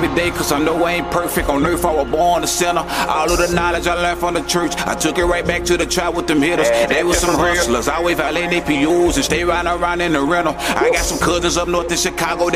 every day, cause I know I ain't perfect. On earth, I was born a sinner. All of the knowledge I learned from the church, I took it right back to the trap with them hitters. They was some hustlers, always violating APUs and stay riding around in the rental. I got some cousins up north in Chicago.